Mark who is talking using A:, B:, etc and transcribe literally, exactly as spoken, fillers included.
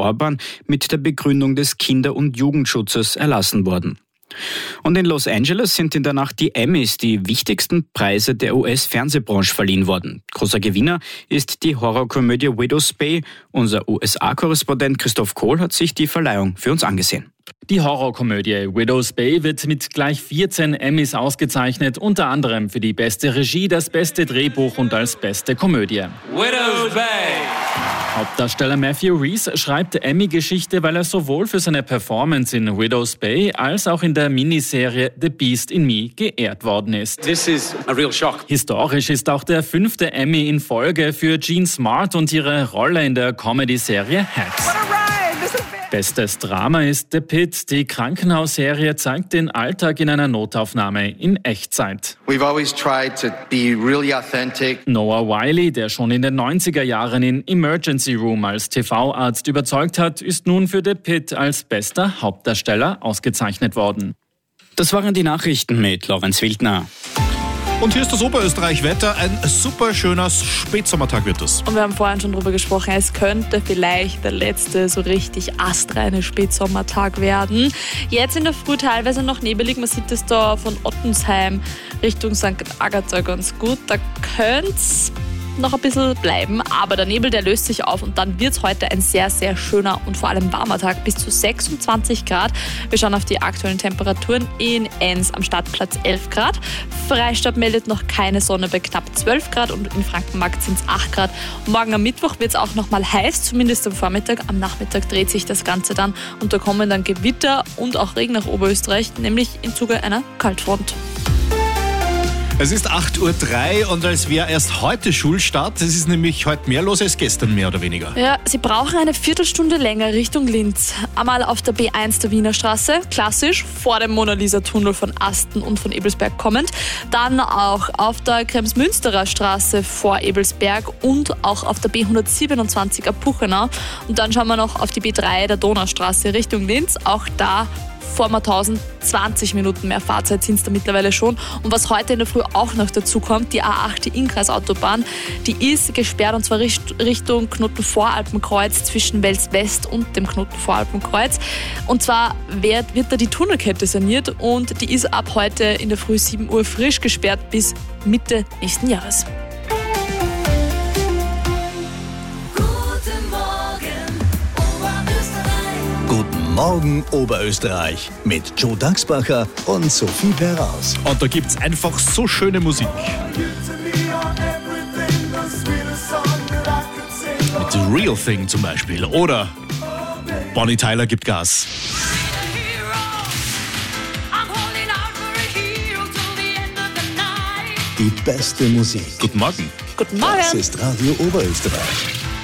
A: Orban mit der Begründung des Kinder- und Jugendschutzes erlassen worden. Und in Los Angeles sind in der Nacht die Emmys, die wichtigsten Preise der U S-Fernsehbranche, verliehen worden. Großer Gewinner ist die Horrorkomödie Widow's Bay. Unser U S A-Korrespondent Christoph Kohl hat sich die Verleihung für uns angesehen.
B: Die Horrorkomödie Widow's Bay wird mit gleich vierzehn Emmys ausgezeichnet, unter anderem für die beste Regie, das beste Drehbuch und als beste Komödie.
C: Widow's Bay!
B: Hauptdarsteller Matthew Rhys schreibt Emmy-Geschichte, weil er sowohl für seine Performance in Widow's Bay als auch in der Miniserie The Beast in Me geehrt worden ist.
C: This is a real shock.
B: Historisch ist auch der fünfte Emmy in Folge für Jean Smart und ihre Rolle in der Comedy-Serie Hacks. Bestes Drama ist The Pit. Die Krankenhausserie zeigt den Alltag in einer Notaufnahme in Echtzeit.
D: We've always tried to be really authentic.
B: Noah Wyle, der schon in den neunziger Jahren in Emergency Room als T V-Arzt überzeugt hat, ist nun für The Pit als bester Hauptdarsteller ausgezeichnet worden.
A: Das waren die Nachrichten mit Lorenz Wildner.
E: Und hier ist das Oberösterreich-Wetter. Ein super schöner Spätsommertag wird es.
F: Und wir haben vorhin schon drüber gesprochen, es könnte vielleicht der letzte so richtig astreine Spätsommertag werden. Jetzt in der Früh teilweise noch nebelig. Man sieht es da von Ottensheim Richtung Sankt Agatha ganz gut. Da könnte es noch ein bisschen bleiben, aber der Nebel, der löst sich auf und dann wird es heute ein sehr, sehr schöner und vor allem warmer Tag, bis zu sechsundzwanzig Grad. Wir schauen auf die aktuellen Temperaturen. In Enns am Stadtplatz elf Grad. Freistadt meldet noch keine Sonne bei knapp zwölf Grad und in Frankenmarkt sind es acht Grad. Morgen am Mittwoch wird es auch noch mal heiß, zumindest am Vormittag. Am Nachmittag dreht sich das Ganze dann und da kommen dann Gewitter und auch Regen nach Oberösterreich, nämlich im Zuge einer Kaltfront.
E: Es ist acht Uhr drei und als wäre erst heute Schulstart. Es ist nämlich heute mehr los als gestern, mehr oder weniger.
F: Ja, Sie brauchen eine Viertelstunde länger Richtung Linz. Einmal auf der B eins der Wiener Straße, klassisch, vor dem Mona-Lisa-Tunnel von Asten und von Ebelsberg kommend. Dann auch auf der Kremsmünsterer Straße vor Ebelsberg und auch auf der B hundertsiebenundzwanzig ab Puchenau. Und dann schauen wir noch auf die B drei der Donaustraße Richtung Linz. Auch da vor Mauthausen zwanzig Minuten mehr Fahrzeit sind es da mittlerweile schon. Und was heute in der Früh auch noch dazu kommt, die A acht, die Innkreisautobahn, die ist gesperrt und zwar Richtung Knoten-Voralpenkreuz zwischen Wels West und dem Knoten-Voralpenkreuz. Und zwar wird, wird da die Tunnelkette saniert und die ist ab heute in der Früh sieben Uhr frisch gesperrt bis Mitte nächsten Jahres.
G: Morgen Oberösterreich mit Joe Dachsbacher und Sophie Perraus.
E: Und da gibt's einfach so schöne Musik. Mit The Real Thing zum Beispiel. Oder Bonnie Tyler gibt Gas.
G: Die beste Musik.
E: Guten Morgen.
F: Guten Morgen.
G: Das ist Radio Oberösterreich.